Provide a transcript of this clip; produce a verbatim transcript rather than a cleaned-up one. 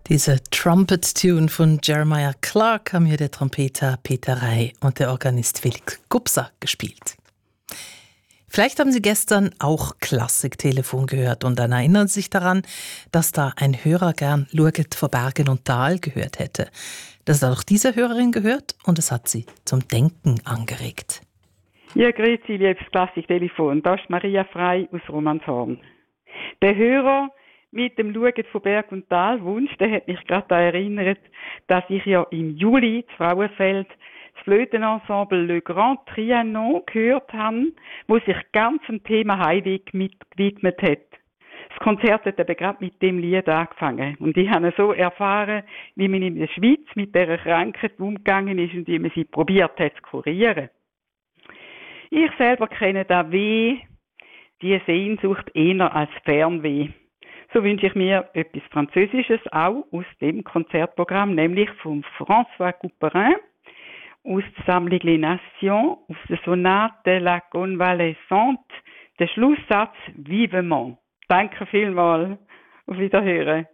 Diese Trumpet-Tune von Jeremiah Clark haben hier der Trompeter Peter Rey und der Organist Felix Gubser gespielt. Vielleicht haben Sie gestern auch Klassiktelefon gehört und dann erinnern Sie sich daran, dass da ein Hörer gern «Schaut von Bergen und Tal» gehört hätte. Das hat auch diese Hörerin gehört und es hat sie zum Denken angeregt. Ja, grüezi, liebes Klassiktelefon. Das ist Maria Frey aus Romanshorn. Der Hörer mit dem «Schaut von Berg und Tal» Wunsch, der hat mich gerade daran erinnert, dass ich ja im Juli zu Frauenfeld das Flötenensemble Le Grand Trianon gehört habe, wo sich ganz dem Thema Heimweg mitgewidmet hat. Das Konzert hat eben gerade mit dem Lied angefangen. Und ich habe so erfahren, wie man in der Schweiz mit dieser Krankheit umgegangen ist und wie man sie probiert hat zu kurieren. Ich selber kenne da Weh, die Sehnsucht eher als Fernweh. So wünsche ich mir etwas Französisches auch aus dem Konzertprogramm, nämlich von François Couperin aus der Sammlung Les Nations, aus der Sonate La Convalescente, der Schlusssatz Vivement. Danke vielmals. Auf Wiederhören.